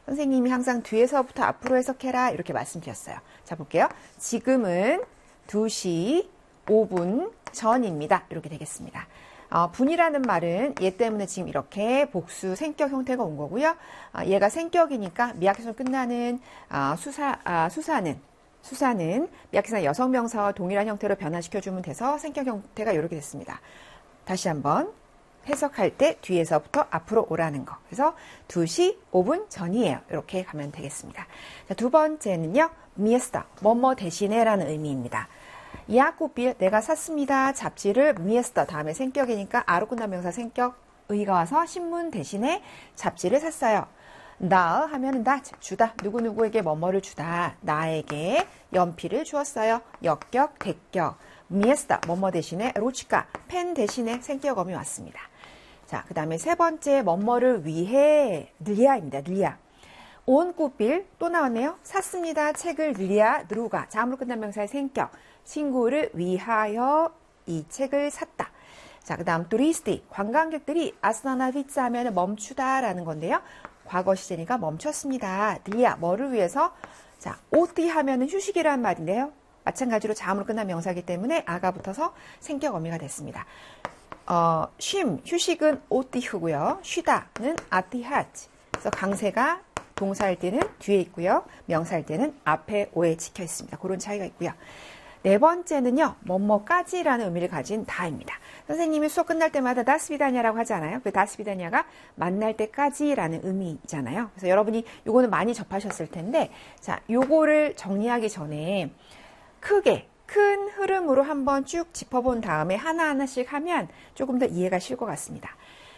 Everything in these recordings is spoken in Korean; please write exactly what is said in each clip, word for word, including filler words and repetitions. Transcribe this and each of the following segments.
선생님이 항상 뒤에서부터 앞으로 해석해라 이렇게 말씀드렸어요. 자, 볼게요. 지금은 두 시 오 분 전입니다. 이렇게 되겠습니다. 어, 분이라는 말은 얘 때문에 지금 이렇게 복수 생격 형태가 온 거고요. 어, 얘가 생격이니까 미약해서 끝나는 어, 수사, 아, 수사는 수사는 미약해서 여성명사와 동일한 형태로 변화시켜주면 돼서 생격 형태가 이렇게 됐습니다. 다시 한번 해석할 때 뒤에서부터 앞으로 오라는 거. 그래서 두 시 오 분 전이에요. 이렇게 가면 되겠습니다. 자, 두 번째는요. 미에스다. 뭐뭐 대신에 라는 의미입니다. 야쿠빌 내가 샀습니다. 잡지를 미에스다. 다음에 생격이니까 아로 끝난 명사 생격 의가 와서 신문 대신에 잡지를 샀어요. 나 하면은 나 주다. 누구누구에게 뭐뭐를 주다. 나에게 연필을 주었어요. 역격, 대격. 미에스다. 뭐뭐 대신에 로치카. 펜 대신에 생격어미 왔습니다. 자, 그 다음에 세 번째 뭐뭐를 위해 늘리아입니다. 늘리아. 온 꾸빌 또 나왔네요. 샀습니다. 책을 늘리아 누루가. 자음으로 끝난 명사의 생격. 친구를 위하여 이 책을 샀다. 자, 그 다음 туристы 관광객들이 아스나나비츠 하면 멈추다라는 건데요. 과거 시제니까 멈췄습니다. 늘리아 뭐를 위해서? 자, 오띠 하면은 휴식이라는 말인데요. 마찬가지로 자음으로 끝난 명사이기 때문에 아가 붙어서 생격 어미가 됐습니다. 어, 쉼, 휴식은 오띠후고요. 쉬다는 아띠하지. 그래서 강세가 동사일 때는 뒤에 있고요. 명사일 때는 앞에 오에 찍혀 있습니다. 그런 차이가 있고요. 네 번째는요. 뭐뭐까지라는 의미를 가진 다입니다. 선생님이 수업 끝날 때마다 다스비다냐라고 하잖아요. 그 다스비다냐가 만날 때까지라는 의미잖아요. 그래서 여러분이 요거는 많이 접하셨을 텐데 자, 요거를 정리하기 전에 크게 큰 흐름으로 한번 쭉 짚어본 다음에 하나하나씩 하면 조금 더 이해가 쉬울 것 같습니다.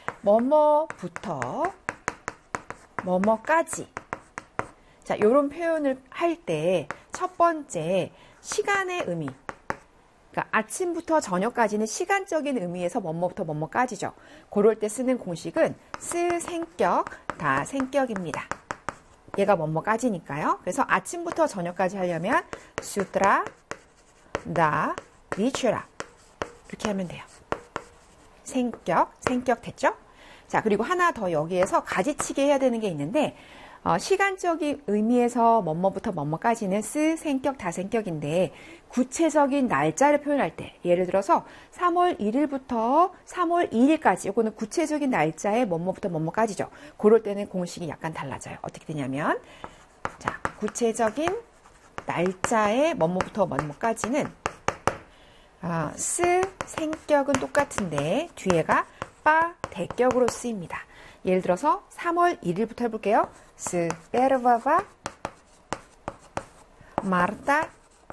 뭐뭐부터 뭐뭐까지. 자, 요런 표현을 할 때 첫 번째 시간의 의미. 그러니까 아침부터 저녁까지는 시간적인 의미에서 뭐뭐부터 뭐뭐까지죠. 그럴 때 쓰는 공식은 스 생격, 다 생격입니다. 얘가 뭐뭐까지니까요. 그래서 아침부터 저녁까지 하려면 수트라, 다, 리추라 이렇게 하면 돼요. 생격, 생격 됐죠? 자, 그리고 하나 더 여기에서 가지치기 해야 되는 게 있는데 어, 시간적인 의미에서 뭐뭐부터 뭐뭐까지는 쓰, 생격, 다생격인데 구체적인 날짜를 표현할 때 예를 들어서 삼월 일일부터 삼월 이일까지 이거는 구체적인 날짜에 뭐뭐부터 뭐뭐까지죠. 그럴 때는 공식이 약간 달라져요. 어떻게 되냐면 자, 구체적인 날짜에 뭐뭐부터 뭐뭐까지는 아, 쓰, 생격은 똑같은데 뒤에가 빠, 대격으로 쓰입니다. 예를 들어서 삼월 일일부터 해볼게요. 스, первого марта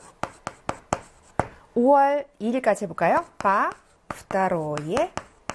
오월 이일까지 해볼까요? 빠, второе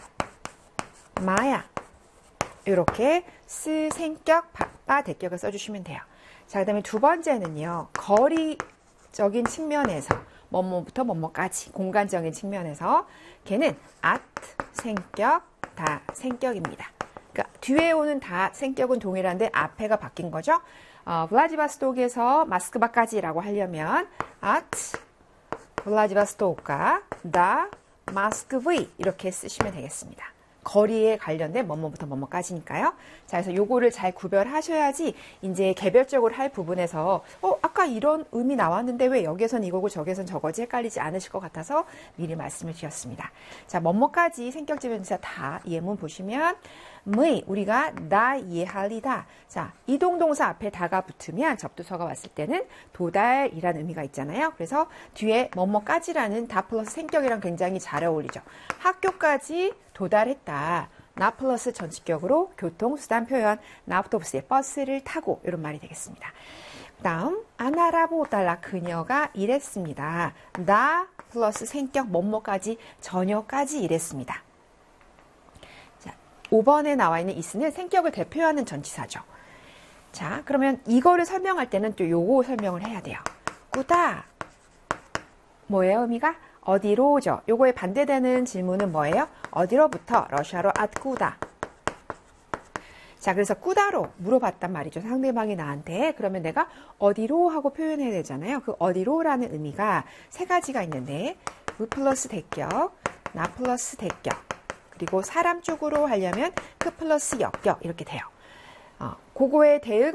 마야 이렇게 스, 생격, 빠, 대격을 써주시면 돼요. 자, 그 다음에 두 번째는요. 거리적인 측면에서 뭐뭐부터 뭐뭐까지 공간적인 측면에서 걔는 at, 생격, 다 생격입니다. 그러니까 뒤에 오는 다 생격은 동일한데 앞에가 바뀐 거죠. 어, 블라디바스톡에서 마스크바까지라고 하려면 at 블라디바스톡과 다 마스크브이 이렇게 쓰시면 되겠습니다. 거리에 관련된 뭐뭐부터 뭐뭐까지니까요. 자, 그래서 요거를 잘 구별하셔야지 이제 개별적으로 할 부분에서 어, 아까 이런 의미 나왔는데 왜 여기선 이거고 저기선 저거지 헷갈리지 않으실 것 같아서 미리 말씀을 드렸습니다. 자, 뭐뭐까지 생격지변사 다 예문 보시면 의 우리가 나 이해할리다. 자, 이동동사 앞에 다가 붙으면 접두서가 왔을 때는 도달이라는 의미가 있잖아요. 그래서 뒤에 뭐뭐까지라는 다 플러스 생격이랑 굉장히 잘 어울리죠. 학교까지 도달했다. 나 플러스 전치격으로 교통수단 표현, 나 아우토부스의 버스를 타고 이런 말이 되겠습니다. 다음 아나라보달라 그녀가 이랬습니다. 나 플러스 생격 뭐뭐까지 저녁까지 이랬습니다. 자, 오 번에 나와 있는 이스는 생격을 대표하는 전치사죠. 자, 그러면 이거를 설명할 때는 또 요거 설명을 해야 돼요. 꾸다 뭐예요 의미가? 어디로죠? 요거에 반대되는 질문은 뭐예요? 어디로부터? 러시아로 아트쿠다. 자, 그래서 꾸다로 물어봤단 말이죠. 상대방이 나한테. 그러면 내가 어디로 하고 표현해야 되잖아요. 그 어디로라는 의미가 세 가지가 있는데 우 플러스 대격, 나 플러스 대격, 그리고 사람 쪽으로 하려면 크 플러스 역격 이렇게 돼요. 어, 그거에 대응